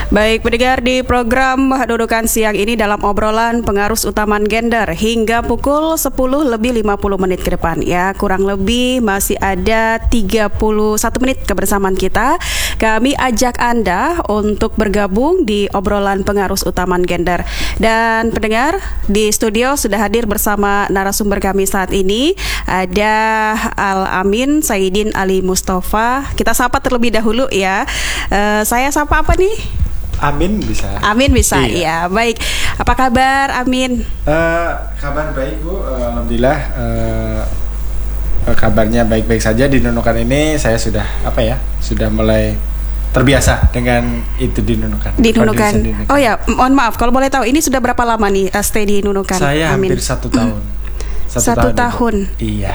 Baik, pendengar di program Dudukan Siang ini dalam obrolan pengarus utama gender hingga pukul 10 lebih 50 menit ke depan ya. Kurang lebih masih ada 31 menit kebersamaan kita. Kami ajak Anda untuk bergabung di obrolan pengarus utama gender. Dan pendengar, di studio sudah hadir bersama narasumber kami saat ini. Ada Al-Amin Saidin Ali Mustafa. Kita sapa terlebih dahulu ya. Saya sapa apa nih? Amin bisa. Amin bisa, iya. Baik. Apa kabar, Amin? Kabar baik, Bu. Alhamdulillah. Kabarnya baik-baik saja. Di Nunukan ini saya sudah sudah mulai terbiasa dengan itu di Nunukan. Di Nunukan. Oh ya, mohon maaf kalau boleh tahu ini sudah berapa lama nih stay di Nunukan? Saya Amin. hampir 1 tahun. Satu tahun. Iya.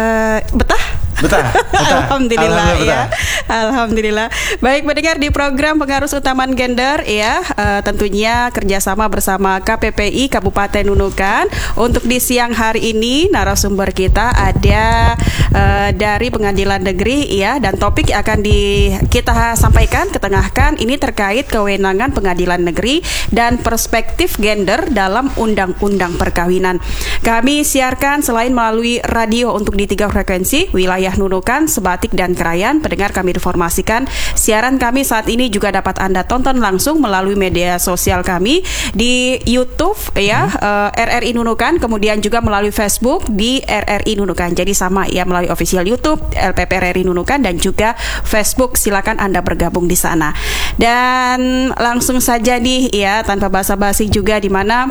Betah. Alhamdulillah ya. Alhamdulillah. Baik, mendengar di program pengarus utama gender ya, tentunya kerjasama bersama KPPI Kabupaten Nunukan. Untuk di siang hari ini narasumber kita ada dari Pengadilan Negeri ya, dan topik yang akan kita sampaikan ketengahkan ini terkait kewenangan Pengadilan Negeri dan perspektif gender dalam Undang-Undang Perkawinan. Kami siarkan selain melalui radio untuk di 3 frekuensi wilayah Nunukan, Sebatik, dan Krayan. Pendengar, kami informasikan siaran kami saat ini juga dapat Anda tonton langsung melalui media sosial kami di YouTube ya, RRI Nunukan, kemudian juga melalui Facebook di RRI Nunukan. Jadi sama ya, melalui official YouTube LPP RRI Nunukan dan juga Facebook. Silakan Anda bergabung di sana. Dan langsung saja nih ya, tanpa basa-basi juga, di mana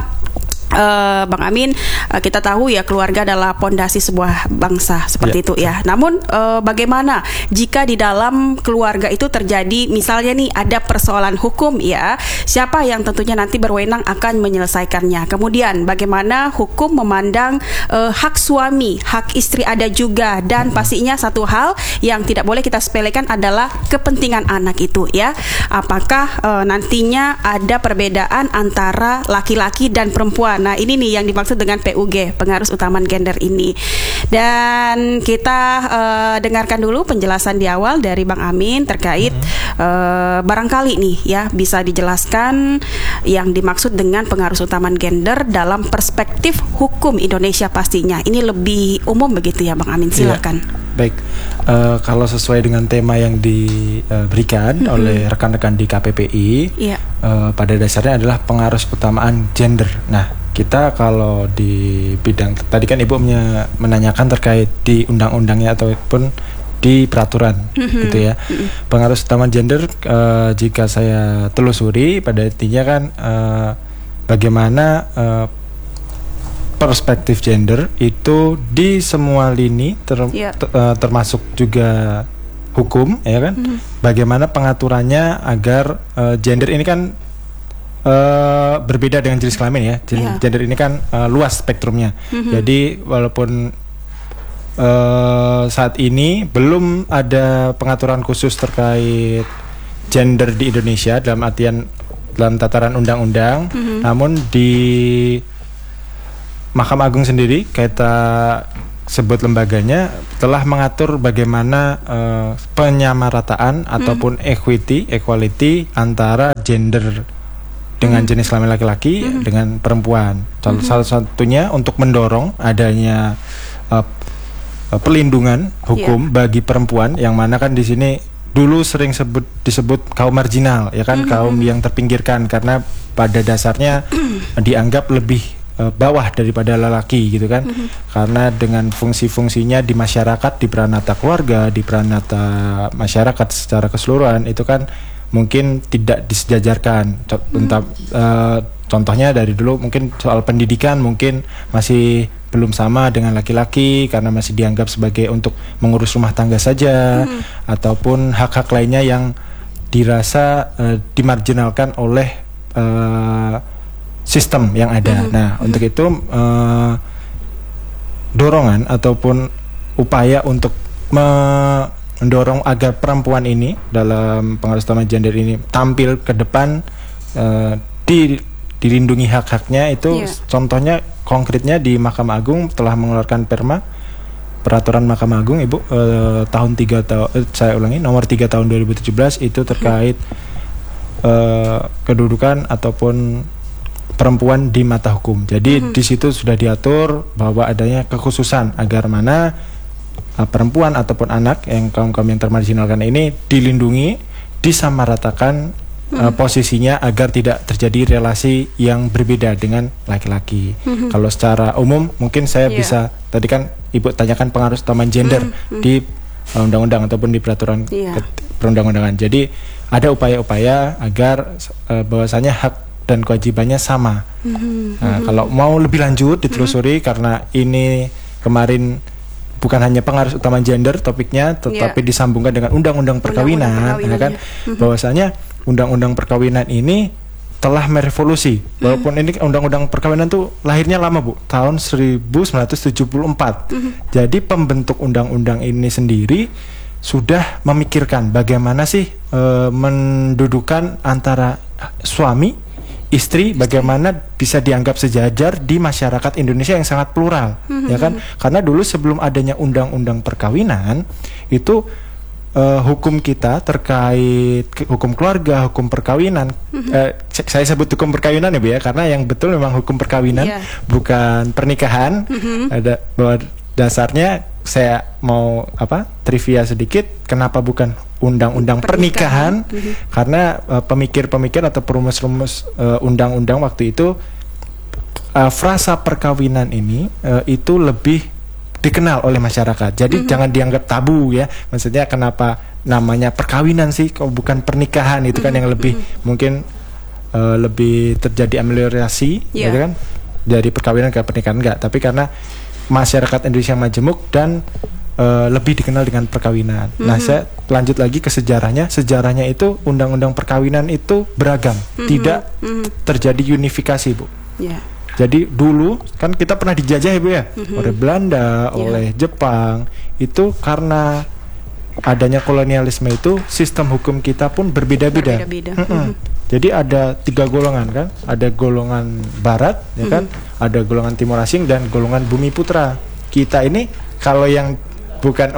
Bang Amin, kita tahu ya keluarga adalah pondasi sebuah bangsa seperti itu ya. Namun bagaimana jika di dalam keluarga itu terjadi misalnya nih ada persoalan hukum ya, siapa yang tentunya nanti berwenang akan menyelesaikannya. Kemudian bagaimana hukum memandang hak suami, hak istri ada juga, dan pastinya satu hal yang tidak boleh kita sepelekan adalah kepentingan anak itu ya. Apakah nantinya ada perbedaan antara laki-laki dan perempuan? Nah, ini nih yang dimaksud dengan PUG, pengarus utama gender ini. Dan kita dengarkan dulu penjelasan di awal dari Bang Amin terkait barangkali nih ya, bisa dijelaskan yang dimaksud dengan pengarus utama gender dalam perspektif hukum Indonesia pastinya. Ini lebih umum begitu ya Bang Amin, silakan. Baik, kalau sesuai dengan tema yang diberikan oleh rekan-rekan di KPPI, pada dasarnya adalah pengarus utamaan gender. Nah, kita kalau di bidang tadi kan Ibu menanyakan terkait di undang-undangnya ataupun di peraturan gitu ya. Pengarus utama gender, jika saya telusuri pada intinya kan bagaimana perspektif gender itu di semua lini termasuk juga hukum ya kan. Bagaimana pengaturannya agar gender ini kan berbeda dengan jenis kelamin ya. Gender ini kan luas spektrumnya. Jadi walaupun saat ini belum ada pengaturan khusus terkait gender di Indonesia dalam tataran undang-undang, namun di Mahkamah Agung sendiri, kita sebut lembaganya, telah mengatur bagaimana penyamarataan ataupun equality antara gender dengan jenis kelamin laki-laki dengan perempuan. Salah satunya untuk mendorong adanya perlindungan hukum bagi perempuan, yang mana kan di sini dulu sering disebut kaum marginal ya kan, kaum yang terpinggirkan karena pada dasarnya dianggap lebih bawah daripada lelaki gitu kan. Karena dengan fungsi-fungsinya di masyarakat, di peranata keluarga, di peranata masyarakat secara keseluruhan itu kan mungkin tidak disejajarkan. Contohnya dari dulu mungkin soal pendidikan mungkin masih belum sama dengan laki-laki karena masih dianggap sebagai untuk mengurus rumah tangga saja, ataupun hak-hak lainnya yang dirasa dimarginalkan oleh sistem yang ada. Nah, untuk itu dorongan ataupun upaya untuk mendorong agar perempuan ini dalam pengarus utama gender ini tampil ke depan, dilindungi hak-haknya itu. Contohnya konkretnya di Mahkamah Agung telah mengeluarkan peraturan Mahkamah Agung Ibu nomor 3 tahun 2017 itu terkait kedudukan ataupun perempuan di mata hukum. Jadi di situ sudah diatur bahwa adanya kekhususan agar mana perempuan ataupun anak yang kaum yang termarginalkan ini dilindungi, disamaratakan posisinya agar tidak terjadi relasi yang berbeda dengan laki-laki. Kalau secara umum mungkin saya bisa, tadi kan Ibu tanyakan pengaruh utama gender di undang-undang ataupun di peraturan perundang-undangan. Jadi ada upaya-upaya agar bahwasanya hak dan kewajibannya sama. Nah, kalau mau lebih lanjut ditelusuri, karena ini kemarin bukan hanya pengaruh utama gender topiknya, tetapi disambungkan dengan undang-undang perkawinan, ya kan? Bahwasanya undang-undang perkawinan ini telah merevolusi. Walaupun ini undang-undang perkawinan tuh lahirnya lama, Bu, tahun 1974. Jadi pembentuk undang-undang ini sendiri sudah memikirkan bagaimana sih mendudukan antara suami istri, bagaimana bisa dianggap sejajar di masyarakat Indonesia yang sangat plural, ya kan? Karena dulu sebelum adanya undang-undang perkawinan itu hukum kita terkait hukum keluarga, hukum perkawinan, saya sebut hukum perkawinan ya Bu ya, karena yang betul memang hukum perkawinan, bukan pernikahan. Ada bahwa dasarnya saya mau trivia sedikit, kenapa bukan undang-undang pernikahan? Karena pemikir-pemikir atau perumus-rumus undang-undang waktu itu frasa perkawinan ini itu lebih dikenal oleh masyarakat. Jadi jangan dianggap tabu ya. Maksudnya kenapa namanya perkawinan sih kok bukan pernikahan, itu kan yang lebih mungkin lebih terjadi ameliorasi gitu kan, dari perkawinan ke pernikahan. Enggak, tapi karena masyarakat Indonesia majemuk dan lebih dikenal dengan perkawinan. Nah, saya lanjut lagi ke sejarahnya. Sejarahnya itu undang-undang perkawinan itu beragam, tidak terjadi unifikasi, Bu. Jadi dulu kan kita pernah dijajah ya Bu ya, oleh Belanda, oleh Jepang. Itu karena adanya kolonialisme itu sistem hukum kita pun berbeda-beda. Jadi ada 3 golongan kan, ada golongan Barat, ya kan, ada golongan Timur Asing dan golongan Bumi Putra. Kita ini kalau yang bukan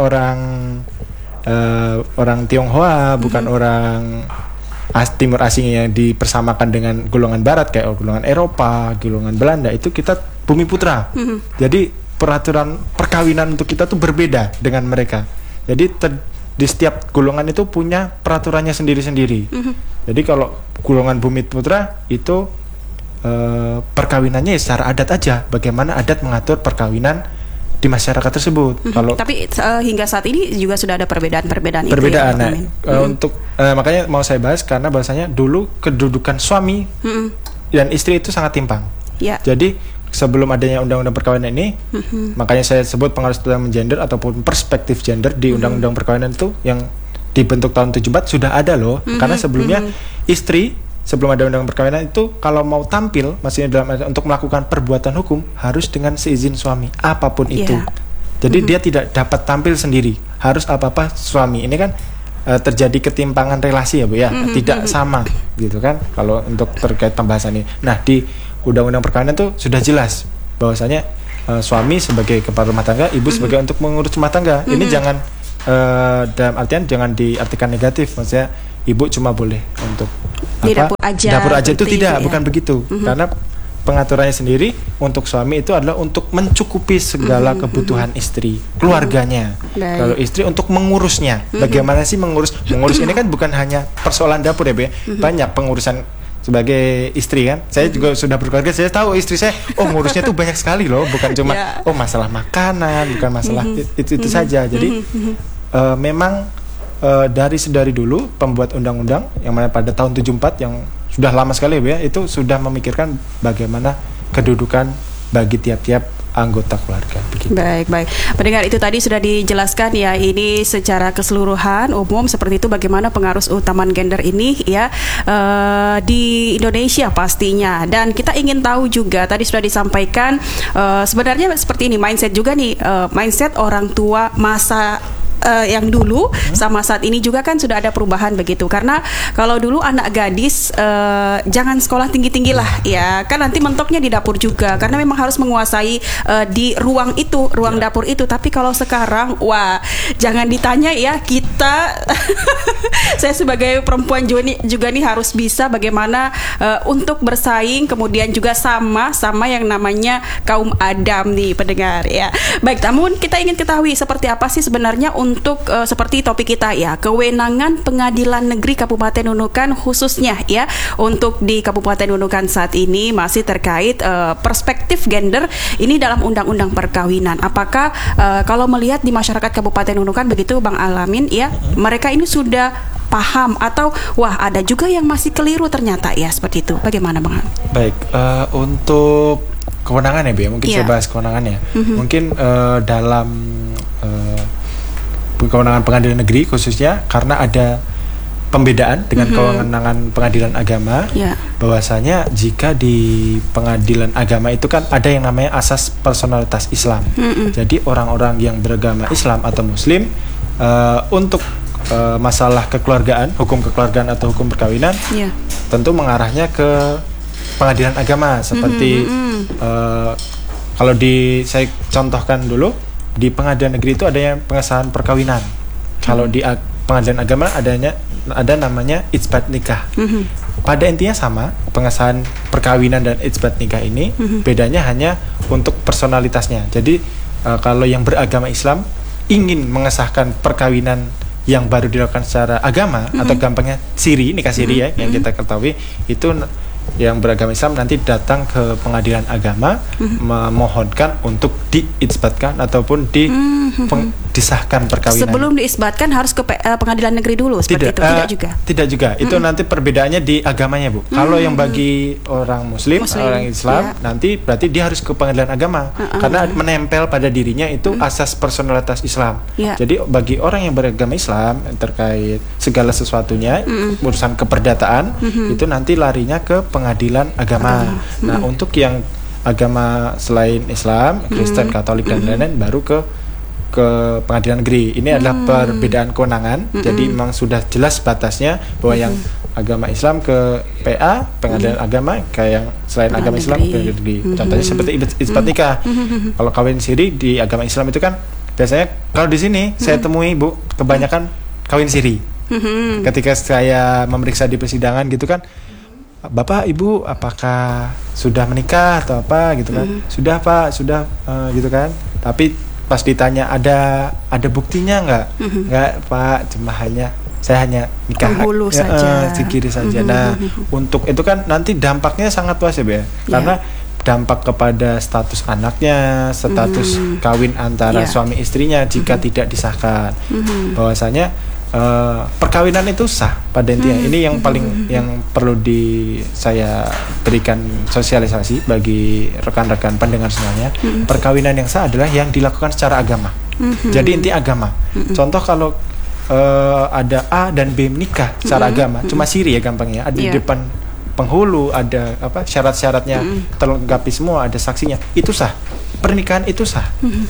orang Tionghoa, bukan orang Timur Asing yang dipersamakan dengan golongan Barat kayak golongan Eropa, golongan Belanda, itu kita Bumi Putra. Jadi peraturan perkawinan untuk kita tuh berbeda dengan mereka. Jadi di setiap golongan itu punya peraturannya sendiri-sendiri. Jadi kalau golongan Bumi Putra itu perkawinannya secara adat aja, bagaimana adat mengatur perkawinan di masyarakat tersebut. Tapi hingga saat ini juga sudah ada perbedaan-perbedaan itu. Untuk makanya mau saya bahas karena bahasanya dulu kedudukan suami dan istri itu sangat timpang. Jadi sebelum adanya undang-undang perkawinan ini, makanya saya sebut pengaruh utama gender ataupun perspektif gender di undang-undang perkawinan itu yang dibentuk tahun 74 sudah ada loh. Karena sebelumnya istri sebelum ada undang-undang perkawinan itu kalau mau tampil, maksudnya dalam untuk melakukan perbuatan hukum harus dengan seizin suami, apapun itu. Jadi dia tidak dapat tampil sendiri, harus apa-apa suami. Ini kan terjadi ketimpangan relasi ya Bu ya, tidak sama gitu kan kalau untuk terkait pembahasan ini. Nah, di undang-undang perkawinan itu sudah jelas bahwasanya suami sebagai kepala rumah tangga, ibu sebagai untuk mengurus rumah tangga. Ini jangan dalam artian jangan diartikan negatif, maksudnya ibu cuma boleh untuk di dapur aja itu tidak, bukan begitu. Karena pengaturannya sendiri untuk suami itu adalah untuk mencukupi segala kebutuhan istri, keluarganya. Kalau istri untuk mengurusnya. Bagaimana sih mengurus ini kan bukan hanya persoalan dapur ya Bu ya. Banyak pengurusan sebagai istri kan. Saya juga sudah berkeluarga, saya tahu istri saya ngurusnya tuh banyak sekali loh, bukan cuma masalah makanan, bukan masalah itu saja. Jadi memang dari dulu pembuat undang-undang yang mana pada tahun 74 yang sudah lama sekali ya, itu sudah memikirkan bagaimana kedudukan bagi tiap-tiap anggota keluarga. Begitu. Baik. Pendengar, itu tadi sudah dijelaskan ya, ini secara keseluruhan umum seperti itu bagaimana pengaruh utama gender ini ya di Indonesia pastinya. Dan kita ingin tahu juga tadi sudah disampaikan sebenarnya seperti ini mindset juga nih, mindset orang tua masa yang dulu sama saat ini juga kan sudah ada perubahan begitu. Karena kalau dulu anak gadis jangan sekolah tinggi-tinggi lah ya, kan nanti mentoknya di dapur juga karena memang harus menguasai di ruang itu, ruang dapur itu. Tapi kalau sekarang wah, jangan ditanya ya, kita saya sebagai perempuan juga nih harus bisa bagaimana untuk bersaing, kemudian juga sama yang namanya kaum Adam nih pendengar ya. Baik, namun kita ingin ketahui seperti apa sih sebenarnya untuk seperti topik kita ya, kewenangan Pengadilan Negeri Kabupaten Nunukan khususnya ya untuk di Kabupaten Nunukan saat ini masih terkait perspektif gender ini dalam undang-undang perkawinan. Apakah kalau melihat di masyarakat Kabupaten Nunukan begitu Bang Alamin ya, mereka ini sudah paham atau wah ada juga yang masih keliru ternyata ya, seperti itu. Bagaimana Bang? Baik, untuk kewenangan ya Bu ya, mungkin saya bahas kewenangannya. Mungkin dalam kewenangan pengadilan negeri khususnya karena ada pembedaan dengan kewenangan pengadilan agama, bahwasanya jika di pengadilan agama itu kan ada yang namanya asas personalitas Islam. Jadi orang-orang yang beragama Islam atau Muslim untuk masalah kekeluargaan, hukum kekeluargaan atau hukum perkawinan, tentu mengarahnya ke pengadilan agama seperti kalau saya contohkan dulu di pengadilan negeri itu adanya pengesahan perkawinan. Kalau di pengadilan agama ada namanya itsbat nikah. Pada intinya sama, pengesahan perkawinan dan itsbat nikah ini bedanya hanya untuk personalitasnya. Jadi kalau yang beragama Islam ingin mengesahkan perkawinan yang baru dilakukan secara agama atau gampangnya nikah siri ya, yang kita ketahui itu yang beragama Islam nanti datang ke pengadilan agama memohonkan untuk diisbatkan ataupun disahkan perkawinan. Sebelum diisbatkan harus ke pengadilan negeri dulu seperti itu? Tidak juga? Tidak juga, itu nanti perbedaannya di agamanya Bu. Kalau yang bagi orang Muslim orang Islam nanti berarti dia harus ke pengadilan agama karena menempel pada dirinya itu asas personalitas Islam. Jadi bagi orang yang beragama Islam terkait segala sesuatunya urusan keperdataan itu nanti larinya ke pengadilan agama. Nah, untuk yang agama selain Islam, Kristen, Katolik dan lain-lain baru ke pengadilan negeri. Ini adalah perbedaan kewenangan. Jadi memang sudah jelas batasnya bahwa yang agama Islam ke PA, pengadilan agama, kayak yang selain agama Islam ke negeri. Contohnya seperti itsbat nikah. Kalau kawin siri di agama Islam itu kan biasanya kalau di sini saya temui Bu, kebanyakan kawin siri. Ketika saya memeriksa di persidangan gitu kan, Bapak Ibu apakah sudah menikah atau apa gitu kan? Sudah Pak, sudah gitu kan. Tapi pas ditanya ada buktinya nggak? Nggak Pak, cuma saya hanya nikah sikiri saja. Nah, untuk itu kan nanti dampaknya sangat luas ya Bu ya. Karena dampak kepada status anaknya, status kawin antara suami istrinya jika tidak disahkan. Bahwasanya perkawinan itu sah pada intinya. Ini yang paling yang perlu saya berikan sosialisasi bagi rekan-rekan pendengar semuanya. Perkawinan yang sah adalah yang dilakukan secara agama. Jadi inti agama. Contoh kalau ada A dan B menikah secara agama, cuma siri ya gampangnya. Ada di depan penghulu, ada syarat-syaratnya terlengkapi semua, ada saksinya. Itu sah. Pernikahan itu sah.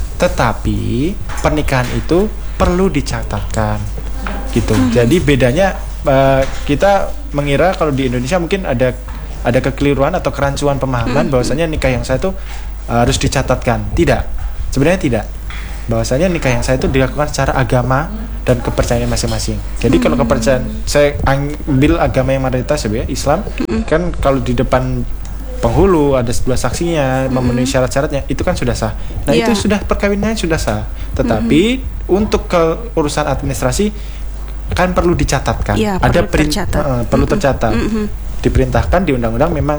Tetapi pernikahan itu perlu dicatatkan. Gitu. Jadi bedanya kita mengira kalau di Indonesia mungkin ada kekeliruan atau kerancuan pemahaman bahwasanya nikah yang sah itu harus dicatatkan. Tidak. Sebenarnya tidak. Bahwasanya nikah yang sah itu dilakukan secara agama dan kepercayaan masing-masing. Jadi kalau kepercayaan, saya ambil agama yang mayoritas ya, Islam, kan kalau di depan penghulu ada dua saksinya memenuhi syarat-syaratnya, itu kan sudah sah. Nah, itu sudah perkawinannya sudah sah. Tetapi untuk urusan administrasi kan perlu dicatatkan. Ada perlu tercatat. Diperintahkan di undang-undang memang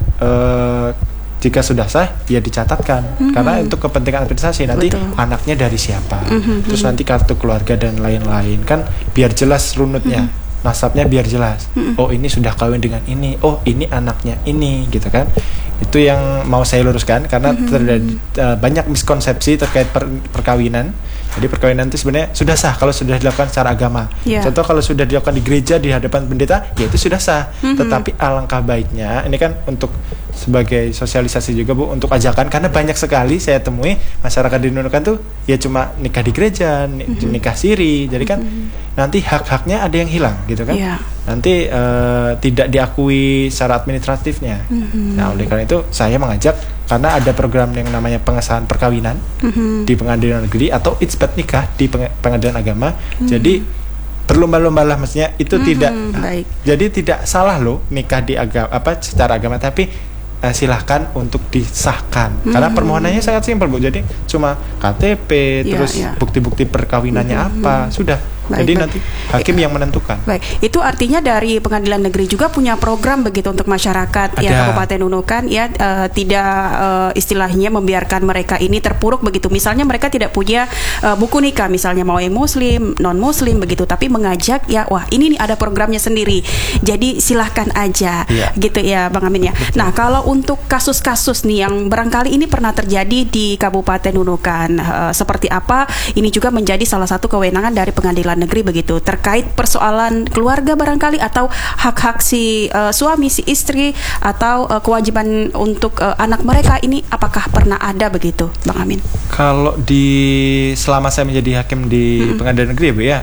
jika sudah sah ya dicatatkan. Karena untuk kepentingan administrasi nanti anaknya dari siapa, terus nanti kartu keluarga dan lain-lain kan biar jelas runutnya. Nasabnya biar jelas. Oh, ini sudah kawin dengan ini. Oh, ini anaknya ini gitu kan. Itu yang mau saya luruskan karena terjadi banyak miskonsepsi terkait perkawinan. Jadi perkawinan itu sebenarnya sudah sah kalau sudah dilakukan secara agama. Contoh kalau sudah dilakukan di gereja di hadapan pendeta, ya itu sudah sah. Tetapi alangkah baiknya, ini kan untuk sebagai sosialisasi juga Bu untuk ajakan, karena banyak sekali saya temui masyarakat di Nunukan tuh ya cuma nikah di gereja, nikah siri, jadi kan nanti hak-haknya ada yang hilang gitu kan, nanti tidak diakui secara administratifnya. Nah oleh karena itu saya mengajak, karena ada program yang namanya pengesahan perkawinan di pengadilan negeri atau itsbat nikah di pengadilan agama, jadi berlomba-lomba lah, maksudnya itu tidak jadi tidak salah loh nikah di secara agama, tapi silahkan untuk disahkan karena permohonannya sangat simpel Bu, jadi cuma KTP terus bukti-bukti perkawinannya apa sudah. Jadi nanti hakim yang menentukan. Baik, itu artinya dari pengadilan negeri juga punya program begitu untuk masyarakat ya Kabupaten Nunukan ya, tidak istilahnya membiarkan mereka ini terpuruk begitu. Misalnya mereka tidak punya buku nikah, misalnya mau yang muslim, non muslim begitu, tapi mengajak ya, wah ini nih ada programnya sendiri. Jadi silahkan aja gitu ya Bang Amin ya. Betul. Nah, kalau untuk kasus-kasus nih yang barangkali ini pernah terjadi di Kabupaten Nunukan, seperti apa? Ini juga menjadi salah satu kewenangan dari pengadilan negeri begitu, terkait persoalan keluarga barangkali atau hak-hak si suami, si istri, atau kewajiban untuk anak mereka, ini apakah pernah ada begitu Bang Amin? Kalau selama saya menjadi hakim di pengadilan negeri ya Bu ya,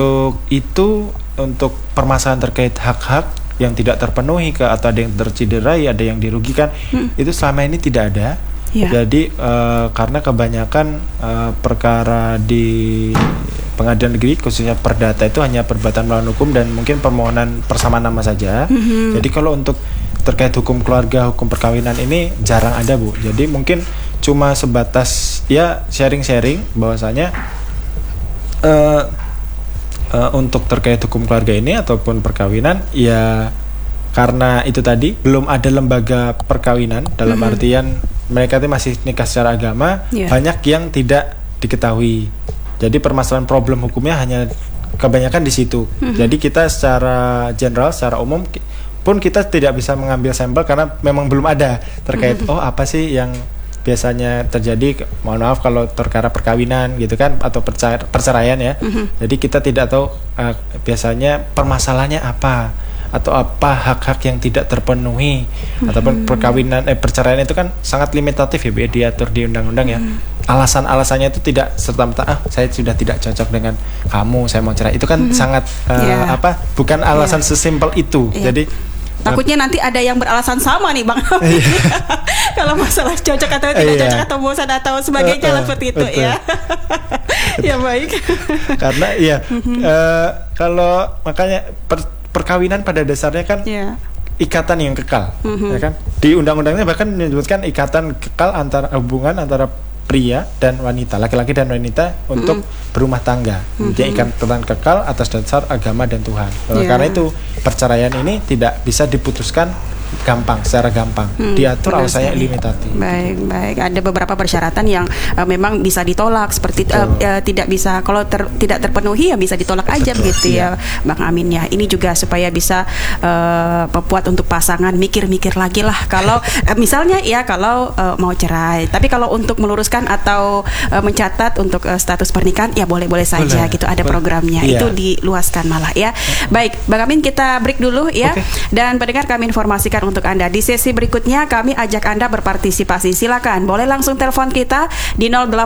untuk permasalahan terkait hak-hak yang tidak terpenuhi atau ada yang tercederai, ada yang dirugikan, itu selama ini tidak ada. Jadi karena kebanyakan perkara di pengadilan negeri khususnya perdata itu hanya perbuatan melawan hukum dan mungkin permohonan persamaan nama saja. Jadi kalau untuk terkait hukum keluarga, hukum perkawinan ini jarang ada Bu. Jadi mungkin cuma sebatas ya sharing-sharing bahwasanya untuk terkait hukum keluarga ini ataupun perkawinan ya, karena itu tadi belum ada lembaga perkawinan dalam artian mereka itu masih nikah secara agama, banyak yang tidak diketahui. Jadi permasalahan problem hukumnya hanya kebanyakan di situ. Jadi kita secara general, secara umum pun kita tidak bisa mengambil sampel karena memang belum ada terkait apa sih yang biasanya terjadi, mohon maaf kalau perkara perkawinan gitu kan, atau perceraian ya. Jadi kita tidak tahu biasanya permasalahannya apa, atau apa hak-hak yang tidak terpenuhi, ataupun perkawinan perceraian itu kan sangat limitatif ya, diatur di undang-undang ya. Alasan-alasannya itu tidak serta-merta saya sudah tidak cocok dengan kamu, saya mau cerai. Itu kan sangat bukan alasan sesimpel itu. Jadi takutnya nanti ada yang beralasan sama nih Bang. Kalau masalah cocok atau tidak cocok atau bosan atau sebagainya seperti itu ya. Ya baik. Karena kalau makanya perkawinan pada dasarnya kan ikatan yang kekal, ya kan? Di undang-undangnya bahkan menyebutkan ikatan kekal antara hubungan antara pria dan wanita, laki-laki dan wanita untuk berumah tangga. Dia ikatan kekal atas dasar agama dan Tuhan. Karena itu perceraian ini tidak bisa diputuskan secara gampang, diatur alasannya limitatif. Baik. Ada beberapa persyaratan yang memang bisa ditolak seperti tidak bisa, kalau tidak terpenuhi ya bisa ditolak aja begitu ya Bang Amin ya. Ini juga supaya bisa membuat untuk pasangan mikir-mikir lagi lah kalau misalnya ya kalau mau cerai. Tapi kalau untuk meluruskan atau mencatat untuk status pernikahan ya boleh-boleh saja gitu, ada programnya. Itu diluaskan malah ya. Baik, Bang Amin, kita break dulu ya. Dan pendengar, kami informasikan untuk Anda di sesi berikutnya kami ajak Anda berpartisipasi. Silakan boleh langsung telepon kita di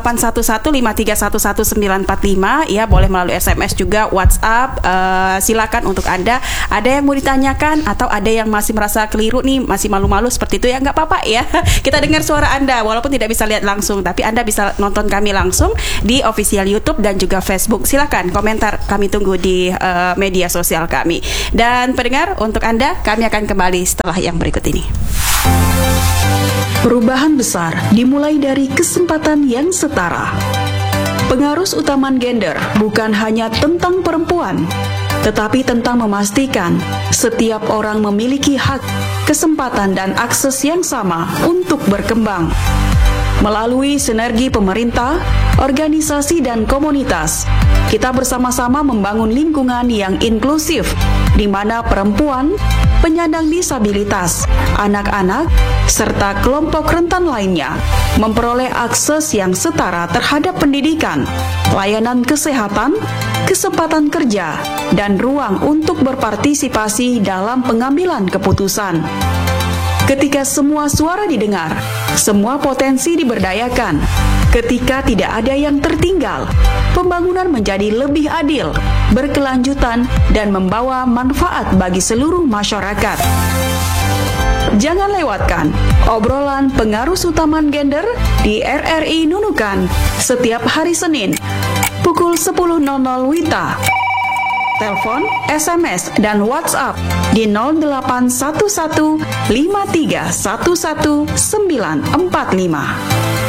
081153111945 ya, boleh melalui SMS juga, WhatsApp. Silakan untuk Anda, ada yang mau ditanyakan atau ada yang masih merasa keliru nih, masih malu-malu seperti itu ya, nggak apa-apa ya. Kita dengar suara Anda walaupun tidak bisa lihat langsung, tapi Anda bisa nonton kami langsung di official YouTube dan juga Facebook. Silakan komentar, kami tunggu di media sosial kami. Dan pendengar, untuk Anda kami akan kembali setelah yang berikut ini. Perubahan besar dimulai dari kesempatan yang setara. Pengarus utama gender bukan hanya tentang perempuan, tetapi tentang memastikan setiap orang memiliki hak, kesempatan, dan akses yang sama untuk berkembang. Melalui sinergi pemerintah, organisasi, dan komunitas, kita bersama-sama membangun lingkungan yang inklusif, di mana perempuan, penyandang disabilitas, anak-anak, serta kelompok rentan lainnya memperoleh akses yang setara terhadap pendidikan, layanan kesehatan, kesempatan kerja, dan ruang untuk berpartisipasi dalam pengambilan keputusan. Ketika semua suara didengar, semua potensi diberdayakan. Ketika tidak ada yang tertinggal, pembangunan menjadi lebih adil, berkelanjutan, dan membawa manfaat bagi seluruh masyarakat. Jangan lewatkan obrolan Pengarus Utaman Gender di RRI Nunukan setiap hari Senin pukul 10.00 WITA. Telepon, SMS, dan WhatsApp di 0811 5311 945.